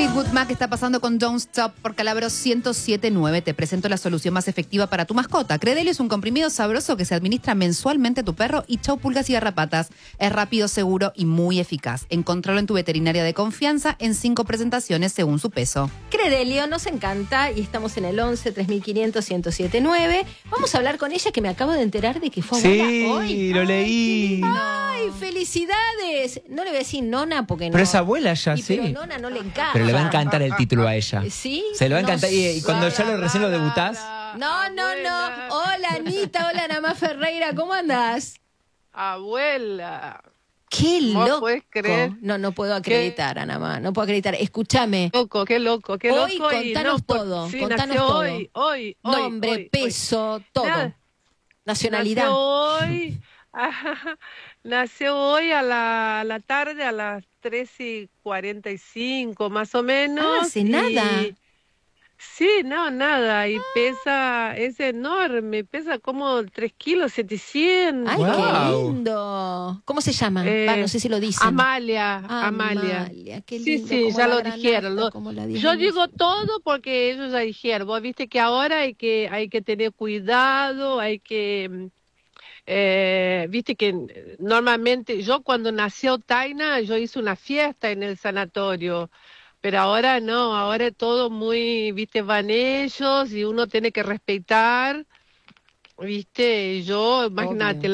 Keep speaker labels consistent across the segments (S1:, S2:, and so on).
S1: Fleetwood Mac está pasando con Don't Stop por Calabro 107.9. Te presento la solución más efectiva para tu mascota. Credelio es un comprimido sabroso que se administra mensualmente a tu perro y chau pulgas y garrapatas. Es rápido, seguro y muy eficaz. Encontralo en tu veterinaria de confianza en 5 presentaciones según su peso.
S2: Credelio nos encanta y estamos en el 11 3500 1079. Vamos a hablar con ella, que me acabo de enterar de que fue abuela hoy.
S3: Sí, lo leí.
S2: ¡Ay, felicidades! No le voy a decir nona porque no.
S3: Pero es abuela ya, sí.
S2: Pero nona no le encanta.
S3: Pero le va a encantar el título a ella.
S2: ¿Sí?
S3: Se lo va a encantar.
S2: No
S3: Y cuando
S2: sé.
S3: ya lo recién lo debutás.
S2: No. Hola, Anita. Hola, Namá Ferreira. ¿Cómo andás?
S4: Abuela.
S2: ¡Qué
S4: ¿Vos
S2: loco!
S4: podés creer?
S2: No puedo acreditar, Anamá. No puedo acreditar. Escúchame.
S4: Qué loco.
S2: Hoy contanos todo.
S4: Sí,
S2: Contanos
S4: nació
S2: todo.
S4: Hoy.
S2: Nombre, peso, todo.
S4: Nada.
S2: Nacionalidad.
S4: Nació hoy a la tarde, a las 13:45 más o menos.
S2: Ah, hace nada.
S4: Sí, nada. Y es enorme, pesa como 3,7 kilos.
S2: ¡Ay,
S3: Wow.
S2: qué lindo! ¿Cómo se llama? No sé si lo dicen.
S4: Amalia.
S2: Qué lindo.
S4: Sí,
S2: como
S4: ya
S2: la
S4: lo
S2: granata,
S4: dijeron.
S2: como la
S4: Yo
S2: Diana.
S4: digo todo porque ellos ya dijeron. Vos viste que ahora hay que tener cuidado, viste que normalmente yo cuando nació Taina, yo hice una fiesta en el sanatorio. Pero ahora no, ahora es todo muy, viste, van ellos y uno tiene que respetar, viste, yo, imagínate,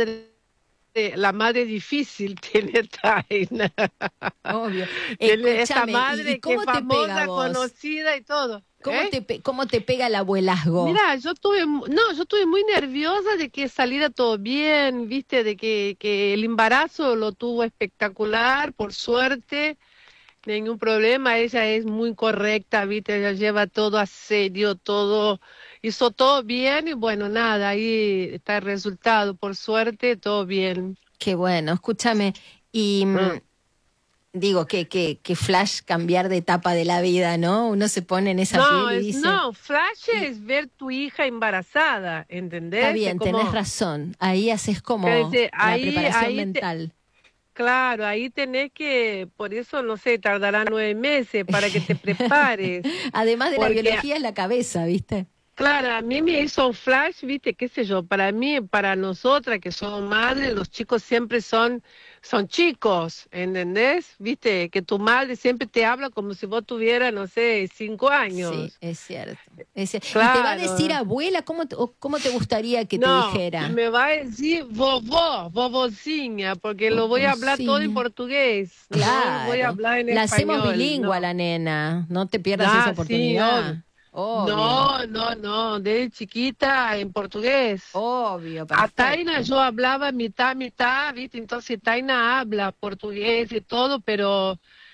S4: la madre difícil tiene Taina.
S2: Obvio.
S4: Tiene esa
S2: Escúchame,
S4: madre
S2: ¿y cómo
S4: que es
S2: te pega
S4: famosa,
S2: vos?
S4: conocida y todo.
S2: ¿Cómo te pega el abuelazgo?
S4: Mira, yo estuve muy nerviosa de que saliera todo bien, viste, de que el embarazo lo tuvo espectacular, por suerte. Ningún problema, ella es muy correcta, ¿viste? Ella lleva todo a serio, hizo todo bien y bueno, nada, ahí está el resultado, por suerte, todo bien.
S2: Qué bueno, escúchame. Y digo, que flash cambiar de etapa de la vida, ¿no? Uno se pone en esa piel y dice...
S4: Flash es ver tu hija embarazada, ¿entendés?
S2: Está bien, tenés razón. Ahí haces como la preparación mental.
S4: Claro, ahí tenés por eso, no sé, tardará 9 meses para que te prepares.
S2: Además de la biología es la cabeza, ¿viste?
S4: Claro, a mí me hizo un flash, viste, qué sé yo, para mí, para nosotras que somos madres, los chicos siempre son chicos, ¿entendés? Viste, que tu madre siempre te habla como si vos tuvieras, no sé, 5 años.
S2: Sí, es cierto.
S4: Claro.
S2: ¿Y te va a decir abuela? ¿Cómo te gustaría que te dijera?
S4: Me va a decir vovocinha, porque lo voy a hablar todo en portugués.
S2: Claro.
S4: No voy a hablar en
S2: la
S4: español.
S2: hacemos bilingüe a la nena, no te pierdas esa oportunidad.
S4: Sí,
S2: obvio.
S4: No, de chiquita en portugués.
S2: Obvio,
S4: A
S2: perfecto.
S4: Taina yo hablaba mitad, ¿viste? Entonces Taina habla portugués y todo, pero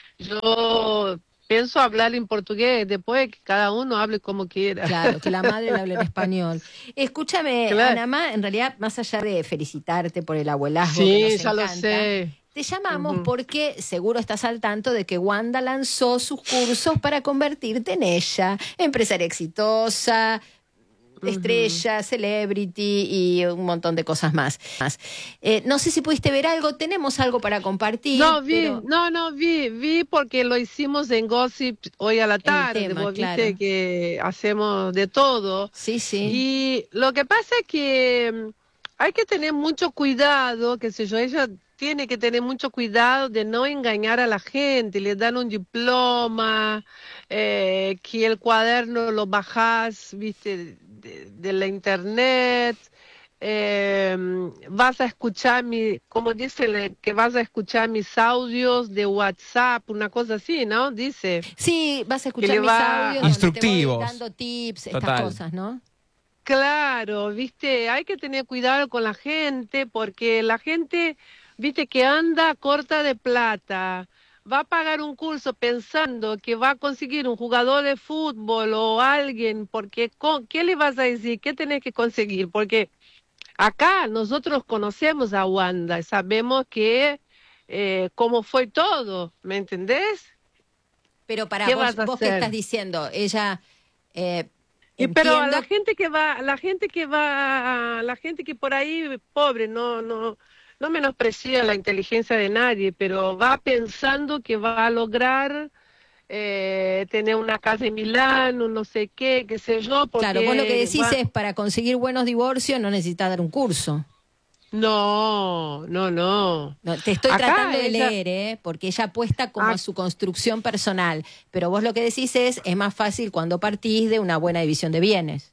S4: yo pienso hablar en portugués, después que cada uno hable como quiera.
S2: Claro, que la madre le hable en español. Escúchame,
S4: Claro.
S2: Anamá, en realidad, más allá de felicitarte por el abuelazgo
S4: Sí,
S2: que nos
S4: ya lo
S2: encanta,
S4: sé.
S2: te llamamos porque seguro estás al tanto de que Wanda lanzó sus cursos para convertirte en ella, empresaria exitosa, estrella, celebrity y un montón de cosas más. No sé si pudiste ver algo, tenemos algo para compartir.
S4: No,
S2: vi.
S4: vi porque lo hicimos en Gossip hoy a la tarde.
S2: tema,
S4: Vos
S2: claro.
S4: viste que hacemos de todo.
S2: Sí.
S4: Y lo que pasa es que hay que tener mucho cuidado, qué sé yo, ella tiene que tener mucho cuidado de no engañar a la gente, le dan un diploma, que el cuaderno lo bajás, viste, de la internet, vas a escuchar como dice, que vas a escuchar mis audios de WhatsApp, una cosa así, ¿no? Dice.
S2: Sí, vas a
S4: Que
S2: escuchar
S4: le
S2: mis
S4: va-
S2: audios
S3: Instructivos.
S2: donde te voy dando tips, estas
S3: Total.
S2: cosas, ¿no?
S4: Claro, viste, hay que tener cuidado con la gente porque la gente, viste, que anda corta de plata, va a pagar un curso pensando que va a conseguir un jugador de fútbol o alguien, porque ¿qué le vas a decir? ¿Qué tenés que conseguir? Porque acá nosotros conocemos a Wanda, sabemos que cómo fue todo, ¿me entendés?
S2: Pero para
S4: ¿Qué
S2: vos,
S4: vas a
S2: ¿vos qué
S4: hacer?
S2: estás diciendo? Ella
S4: Pero
S2: entiendo.
S4: la gente que por ahí pobre, no menosprecia la inteligencia de nadie, pero va pensando que va a lograr tener una casa en Milán, un no sé qué sé yo. Porque,
S2: Claro, vos lo que decís es, para conseguir buenos divorcios no necesitas dar un curso.
S4: No.
S2: No, te estoy
S4: Acá
S2: tratando de
S4: ella-
S2: leer, porque ella apuesta como
S4: Ah.
S2: a su construcción personal, pero vos lo que decís es más fácil cuando partís de una buena división de bienes.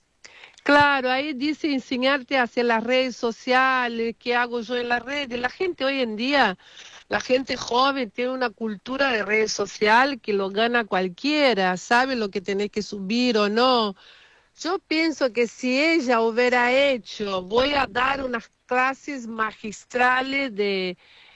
S4: Claro, ahí dice enseñarte a hacer las redes sociales, qué hago yo en las redes. La gente hoy en día, la gente joven tiene una cultura de redes social que lo gana cualquiera, sabe lo que tenés que subir o no. Yo pienso que si ella hubiera hecho, voy a dar unas clases magistrales de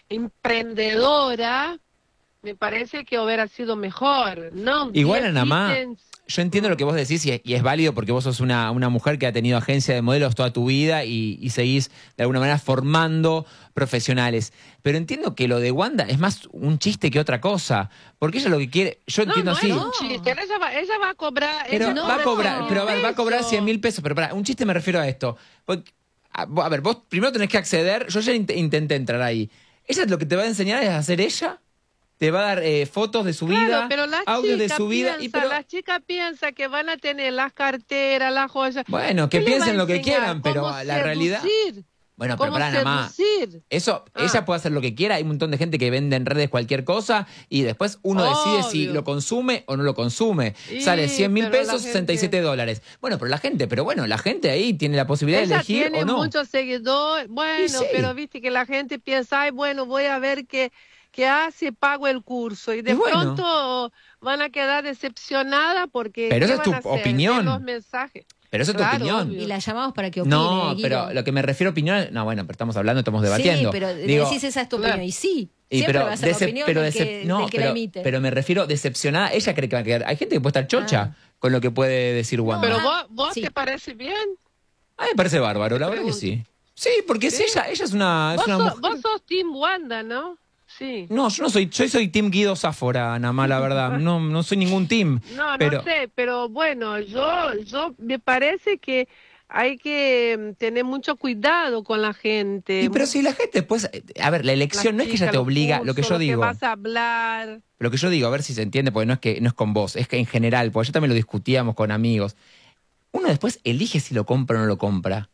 S4: emprendedora, me parece que hubiera sido mejor, ¿no?
S3: Igual,
S4: 10
S3: Anamá,
S4: ítems.
S3: yo entiendo lo que vos decís y es válido porque vos sos una mujer que ha tenido agencia de modelos toda tu vida y seguís de alguna manera formando profesionales. Pero entiendo que lo de Wanda es más un chiste que otra cosa. Porque ella lo que quiere, yo entiendo
S4: no
S3: así.
S4: es un chiste, ella va a cobrar.
S3: Pero
S4: ella
S3: va a cobrar,
S4: 100.000
S3: pero a ver, va a cobrar
S4: pesos.
S3: 100.000 pesos. Pero para, un chiste me refiero a esto. Porque, a ver, vos primero tenés que acceder. Yo ya intenté entrar ahí. Ella lo que te va a enseñar es a hacer ella. Te va a dar fotos de su
S4: Claro,
S3: vida,
S4: pero la
S3: audios de
S4: chica
S3: su vida.
S4: piensa, la chica piensa que van a tener las carteras, las joyas.
S3: Bueno, que
S4: ¿Qué le va a
S3: piensen lo que
S4: enseñar?
S3: quieran, pero
S4: ¿Cómo
S3: la realidad.
S4: seducir?
S3: Bueno, pero
S4: ¿Cómo
S3: pará, nada más.
S4: seducir?
S3: Eso,
S4: Ah.
S3: ella puede hacer lo que quiera. Hay un montón de gente que vende en redes cualquier cosa y después uno decide si
S4: Obvio.
S3: lo consume o no lo consume.
S4: Sí,
S3: Sale 100.000
S4: pero la
S3: pesos,
S4: gente-
S3: 67 dólares. Bueno, pero la gente ahí tiene la posibilidad de
S4: Ella
S3: elegir
S4: tiene
S3: o no.
S4: muchos seguidores. Bueno,
S3: Y sí.
S4: pero viste que la gente piensa, ay, bueno, voy a ver qué hace, pago el curso. Y de
S3: Y bueno.
S4: pronto van a quedar decepcionadas porque
S3: Pero
S4: ¿qué
S3: esa es
S4: van
S3: tu
S4: a hacer?
S3: opinión.
S4: Ver los mensajes.
S3: Pero eso es
S4: Claro,
S3: tu opinión.
S4: obvio.
S2: Y la llamamos para que opine,
S3: No,
S2: Guido.
S3: pero lo que me refiero a opinión. No, bueno, pero estamos debatiendo.
S2: Sí, pero
S3: Digo,
S2: decís esa es tu
S4: claro.
S2: opinión. Y sí,
S3: y
S2: siempre
S3: pero
S2: va a ser la opinión del que la emite.
S3: pero me refiero decepcionada. Ella cree que va a quedar. Hay gente que puede estar chocha con lo que puede decir Wanda.
S4: Pero
S2: Ah,
S4: vos
S2: sí.
S4: te parece bien.
S3: A mí me parece bárbaro, la verdad que sí. Sí, porque
S4: ¿Sí?
S3: ella es una
S4: Vos
S3: mujer.
S4: sos Team Wanda, ¿no? Sí.
S3: No, yo no soy, yo soy Team Guido Sáfora, nada más, la verdad. No soy ningún team.
S4: No sé, pero bueno, yo me parece que hay que tener mucho cuidado con la gente.
S3: Y pero si la gente después, a ver, la elección no es que ella te obliga, lo que yo digo,
S4: Lo que vas a hablar.
S3: lo que yo digo, a ver si se entiende, porque no es con vos, es que en general, porque yo también lo discutíamos con amigos. Uno después elige si lo compra o no lo compra.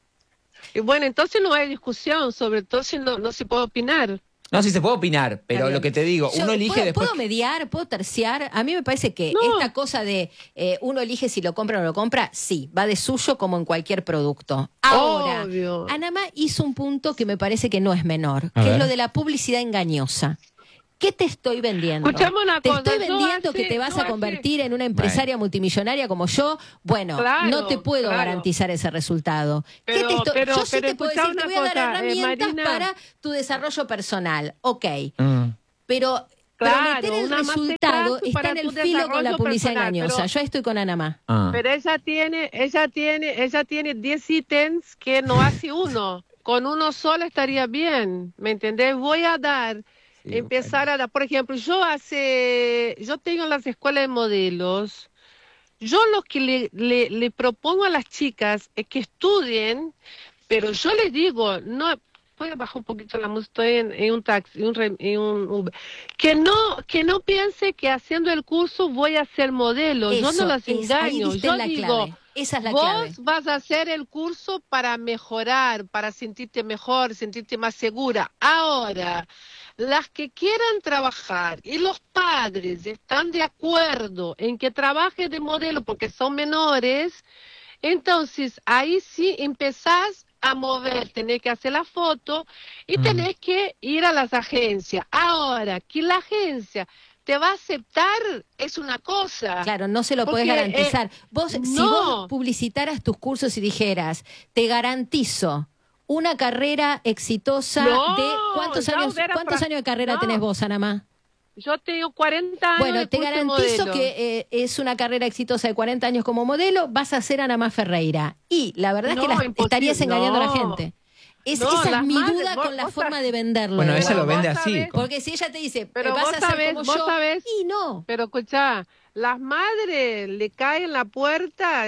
S4: Y bueno, entonces no hay discusión, sobre todo si no se puede opinar.
S3: No, sí se puede opinar, pero
S2: Está bien.
S3: lo que te digo,
S2: Yo
S3: uno elige
S2: ¿puedo,
S3: después.
S2: ¿Puedo mediar? ¿Puedo terciar? A mí me parece que
S4: No.
S2: esta cosa de uno elige si lo compra o no lo compra, sí, va de suyo como en cualquier producto. Ahora,
S4: Obvio.
S2: Anamá hizo un punto que me parece que no es menor,
S3: A
S2: que
S3: ver.
S2: es lo de la publicidad engañosa. ¿Qué te estoy vendiendo?
S4: Escuchame una
S2: ¿Te
S4: cosa,
S2: estoy
S4: yo
S2: vendiendo
S4: hace-
S2: que te vas
S4: yo
S2: a
S4: hace-
S2: convertir en una empresaria multimillonaria como yo? Bueno,
S4: Claro,
S2: no te puedo
S4: claro.
S2: garantizar ese resultado.
S4: Pero-
S2: yo sí
S4: pero
S2: te puedo
S4: escuchá
S2: decir, te
S4: una
S2: voy a dar
S4: cosa,
S2: herramientas
S4: Marina.
S2: para tu desarrollo personal. Ok,
S3: Mm.
S2: pero
S4: Claro,
S2: prometer el
S4: una
S2: resultado
S4: masterclass
S2: está
S4: para
S2: en el
S4: tu
S2: filo con la
S4: desarrollo
S2: publicidad
S4: personal,
S2: engañosa.
S4: pero-
S2: Yo ahí estoy con Anamá.
S3: Ah.
S4: Pero ella tiene 10 ítems que no hace uno. Con uno solo estaría bien, ¿me entendés? Voy a dar,
S3: Sí,
S4: empezar a dar, por ejemplo, yo tengo las escuelas de modelos, yo lo que le propongo a las chicas es que estudien, pero yo les digo, no, voy a bajar un poquito la música, estoy en un taxi, en un Uber, que no piense que haciendo el curso voy a ser modelo, yo no las
S2: ahí
S4: engaño,
S2: diste
S4: yo
S2: en la
S4: digo,
S2: clave. Esa es la
S4: vos
S2: clave.
S4: vas a hacer el curso para mejorar, para sentirte mejor, sentirte más segura. Ahora, las que quieran trabajar y los padres están de acuerdo en que trabaje de modelo porque son menores, entonces ahí sí empezás a mover, tenés que hacer la foto y tenés que ir a las agencias. Ahora, que la agencia te va a aceptar es una cosa.
S2: Claro, no se lo podés
S4: Porque,
S2: garantizar. Si
S4: no.
S2: vos publicitaras tus cursos y dijeras, te garantizo una carrera exitosa
S4: No,
S2: de ¿cuántos
S4: ya
S2: años
S4: hubiera
S2: de carrera
S4: no.
S2: tenés vos, Anamá?
S4: Yo tengo 40 años
S2: Bueno,
S4: de
S2: te
S4: curso de
S2: garantizo
S4: modelo.
S2: que es una carrera exitosa de 40 años como modelo, vas a ser Anamá Ferreira. Y la verdad es que
S4: No, imposible.
S2: estarías engañando a la
S4: No.
S2: gente.
S4: No,
S2: esa es
S4: las
S2: mi
S4: madres,
S2: duda
S4: vos-
S2: con la
S4: vos
S2: forma
S4: sab-
S2: de venderlo.
S3: Bueno,
S2: de
S3: ella lo
S2: Wanda.
S3: vende
S4: vos
S3: así.
S4: sabés-
S2: Porque si ella te dice,
S4: Pero
S2: vas
S4: vos
S2: a ser
S4: sabés-
S2: como
S4: vos
S2: yo,
S4: sabés-
S2: y no.
S4: Pero escuchá, las madres le caen la puerta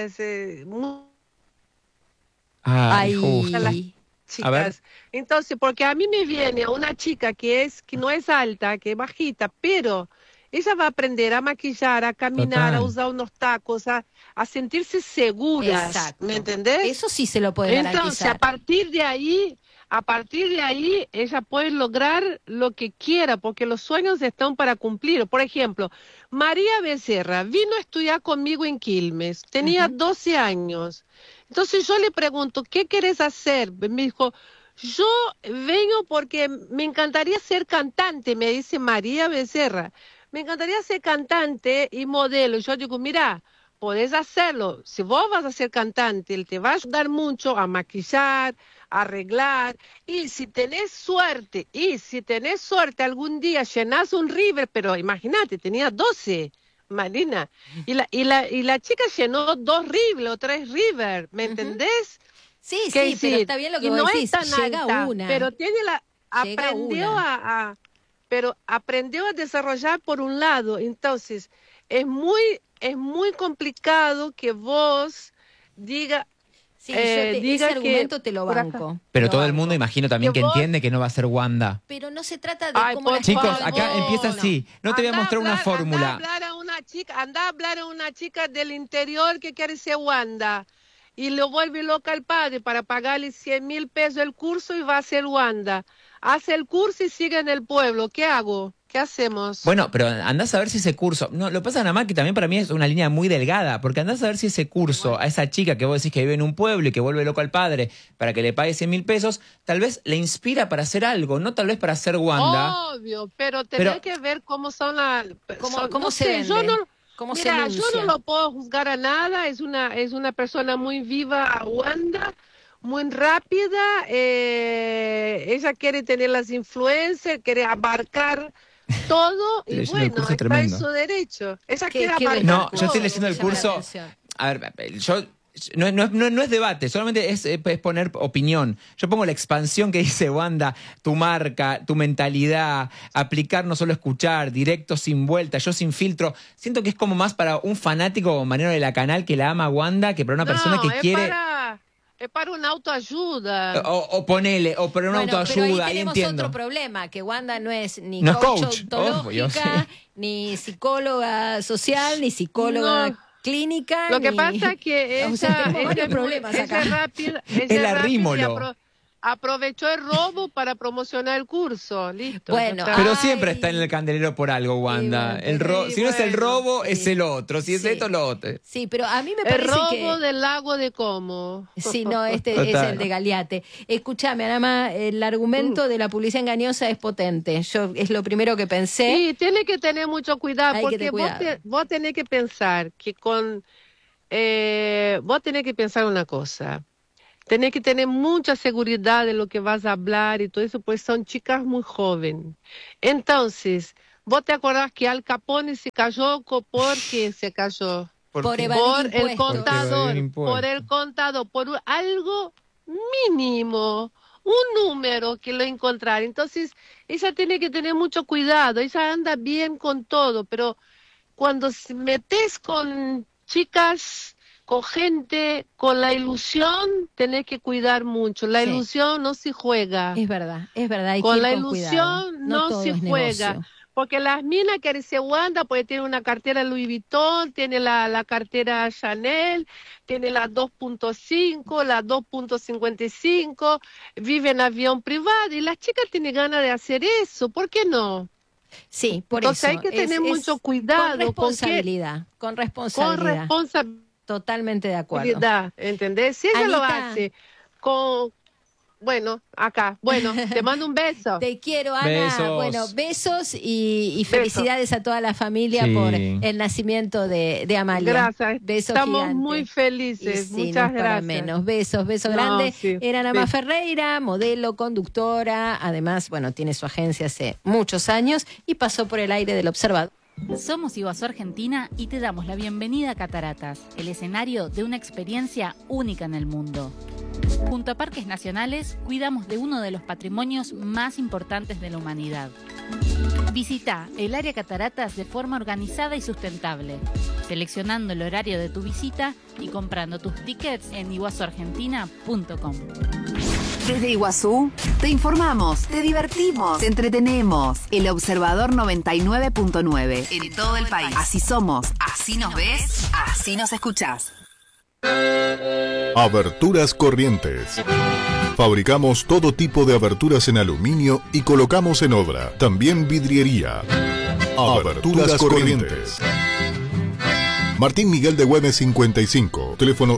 S3: Ay,
S2: Ay,
S3: justo.
S4: chicas.
S3: A ver.
S4: Entonces, porque a mí me viene una chica que no es alta, que es bajita, pero ella va a aprender a maquillar, a caminar,
S3: Total.
S4: a usar unos tacos, a sentirse segura.
S2: Exacto.
S4: ¿Me entendés?
S2: Eso sí se lo puede
S4: Entonces,
S2: garantizar.
S4: a partir de ahí, ella puede lograr lo que quiera, porque los sueños están para cumplir. Por ejemplo, María Becerra vino a estudiar conmigo en Quilmes, tenía 12 años. Entonces yo le pregunto, ¿qué quieres hacer? Me dijo, yo vengo porque me encantaría ser cantante, me dice María Becerra. Me encantaría ser cantante y modelo. Yo digo, mira, podés hacerlo. Si vos vas a ser cantante, él te va a ayudar mucho a maquillar, a arreglar. Y si tenés suerte, algún día llenás un River, pero imagínate, tenía 12, Marina. Y la chica llenó 2 River o 3 River, ¿me entendés?
S2: Sí,
S4: ¿Qué
S2: sí, pero
S4: decir?
S2: está bien lo que
S4: Y
S2: vos
S4: no
S2: decís.
S4: es tan
S2: Llega
S4: alta,
S2: una.
S4: pero
S2: Llega
S4: aprendió
S2: una.
S4: pero aprendió a desarrollar por un lado. Entonces, es muy complicado que vos diga
S2: Sí, ese
S4: diga
S2: argumento
S4: que
S2: te lo
S4: por acá-
S2: banco.
S3: Pero
S2: Lo
S3: todo el
S2: banco.
S3: mundo imagino también
S4: Que
S3: que
S4: vos-
S3: entiende que no va a ser Wanda.
S2: Pero no se trata de
S4: Ay,
S2: cómo
S4: por
S2: las
S3: Chicos,
S2: cosas-
S3: acá
S4: favor.
S3: empieza así. No te voy a mostrar una fórmula.
S4: Anda a hablar a una chica del interior que quiere ser Wanda. Y lo vuelve loca al padre para pagarle 100.000 pesos el curso y va a ser Wanda. Hace el curso y sigue en el pueblo. ¿Qué hago? ¿Qué hacemos?
S3: Bueno, pero andás a ver si ese curso... No, lo que pasa, Namá, que también para mí es una línea muy delgada, porque andás a ver si ese curso, a esa chica que vos decís que vive en un pueblo y que vuelve loco al padre para que le pague 100.000 pesos, tal vez le inspira para hacer algo, no tal vez para ser Wanda.
S4: Obvio, pero tenés que ver cómo son las...
S2: ¿Cómo
S4: no
S2: se
S4: sé,
S2: vende?
S4: yo no...
S2: ¿Cómo se
S4: Mira, yo
S2: anuncia?
S4: no lo puedo juzgar a nada, es una persona muy viva, Wanda, muy rápida, ella quiere tener las influencers, quiere abarcar todo
S3: Estoy
S4: y
S3: leyendo el
S4: bueno,
S3: curso
S4: está en
S3: tremendo.
S4: su derecho. Ella
S2: ¿Qué-
S4: quiere
S2: qué
S4: abarcar
S2: ves?
S3: No, yo estoy
S4: todo.
S3: leyendo el
S2: Llama la
S3: curso...
S2: atención.
S3: A ver, yo... No es debate, solamente es poner opinión. Yo pongo la expansión que dice Wanda, tu marca, tu mentalidad, aplicar, no solo escuchar, directo, sin vuelta, yo sin filtro. Siento que es como más para un fanático como Mariano de la Canal que la ama a Wanda que para una persona que quiere...
S4: Es para una autoayuda.
S3: O ponele, o para una
S2: Bueno, pero
S3: autoayuda,
S2: ahí
S3: ahí
S2: tenemos
S3: entiendo.
S2: otro problema, que Wanda no es ni
S3: No es
S2: coach
S3: coach, obvio,
S2: ontológica,
S3: sí.
S2: ni psicóloga social, ni psicóloga
S4: No.
S2: clínica.
S4: Lo que
S2: ni-
S4: pasa es que
S2: O sea, tenemos
S4: ella
S2: varios
S4: es muy-
S2: problemas
S4: ella
S2: acá.
S4: es rápida,
S3: El arrímolo.
S4: aprovechó el robo para promocionar el curso, listo.
S2: Bueno,
S4: ya está.
S3: Pero
S2: Ay.
S3: siempre está en el candelero por algo, Wanda.
S2: Y bueno,
S3: Si no es el
S4: bueno,
S3: robo,
S2: sí.
S3: es el otro. Si es
S2: Sí.
S3: esto, lo otro.
S2: Sí, pero a mí me
S4: El
S2: parece
S4: robo
S2: que...
S4: del lago de Como.
S2: Sí, no, este es
S3: Total.
S2: el de Galeate. Escúchame, Anama, el argumento de la publicidad engañosa es potente. Es lo primero que pensé.
S4: Sí, tiene que tener mucho cuidado,
S2: Hay que
S4: porque
S2: tener cuidado.
S4: vos tenés que pensar que vos tenés que pensar una cosa. Tenés que tener mucha seguridad de lo que vas a hablar y todo eso, pues son chicas muy jóvenes. Entonces, vos te acordás que Al Capone se cayó, ¿por qué se cayó?
S2: Por evadir
S4: Por el
S2: impuestos.
S4: contador,
S3: impuestos.
S4: por el contador, algo mínimo, un número que lo encontrar. Entonces, ella tiene que tener mucho cuidado, ella anda bien con todo, pero cuando se metes con chicas, con gente, con la ilusión, tenés que cuidar mucho. La
S2: Sí.
S4: ilusión no se juega.
S2: Es verdad, hay
S4: Con
S2: que ir
S4: la
S2: con cuidado.
S4: ilusión no
S2: todo
S4: se
S2: es
S4: juega.
S2: negocio.
S4: Porque las minas que se Wanda, pues tiene una cartera Louis Vuitton, tiene la cartera Chanel, tiene la 2.5, la 2.55, vive en avión privado y las chicas tienen ganas de hacer eso. ¿Por qué no?
S2: Sí, por
S4: Entonces
S2: eso.
S4: hay que tener mucho cuidado.
S2: Con responsabilidad, con
S4: Con
S2: responsabilidad.
S4: responsabilidad.
S2: Totalmente de acuerdo.
S4: ¿Entendés? Si ella lo
S2: Anita.
S4: hace con... Bueno, acá. Bueno, te mando un beso.
S2: Te quiero, Ana.
S3: Besos.
S2: Bueno, besos y felicidades a toda la familia
S3: Sí.
S2: por el nacimiento de Amalia.
S4: Gracias.
S2: Besos
S4: Estamos
S2: gigantes.
S4: muy felices.
S2: Y sí,
S4: Muchas
S2: no es para
S4: gracias.
S2: menos. Besos
S4: No,
S2: grandes.
S4: sí.
S2: Era Ana Má
S4: Sí.
S2: Ferreira, modelo, conductora. Además, bueno, tiene su agencia hace muchos años y pasó por el aire del Observador.
S5: Somos Iguazú Argentina y te damos la bienvenida a Cataratas, el escenario de una experiencia única en el mundo. Junto a Parques Nacionales, cuidamos de uno de los patrimonios más importantes de la humanidad. Visita el área Cataratas de forma organizada y sustentable, seleccionando el horario de tu visita y comprando tus tickets en iguazuargentina.com.
S1: Desde Iguazú, te informamos, te divertimos, te entretenemos. El Observador 99.9 en todo el país. Así somos, así nos ves, así nos escuchás.
S6: Aberturas Corrientes. Fabricamos todo tipo de aberturas en aluminio y colocamos en obra. También vidriería. Aberturas Corrientes. Martín Miguel de Güemes 55, teléfono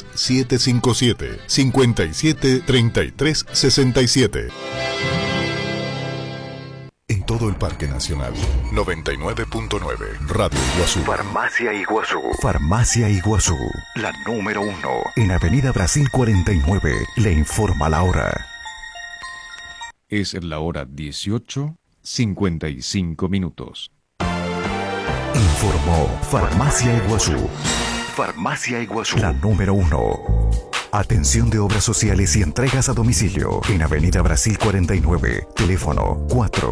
S6: 3755-573367. En todo el Parque Nacional, 99.9, Radio Iguazú.
S7: Farmacia Iguazú. Farmacia Iguazú, la número 1. En Avenida Brasil 49, le informa la hora.
S8: Es la hora 18:55.
S7: Informó Farmacia Iguazú. Farmacia Iguazú, la número 1. Atención de obras sociales y entregas a domicilio en Avenida Brasil 49, teléfono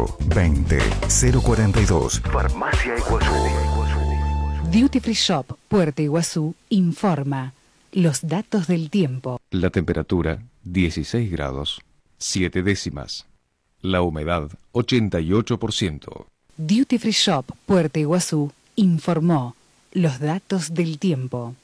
S7: 420-042. Farmacia Iguazú.
S9: Duty Free Shop Puerto Iguazú informa los datos del tiempo.
S8: La temperatura 16 grados, 7 décimas. La humedad 88%.
S9: Duty Free Shop Puerto Iguazú informó los datos del tiempo.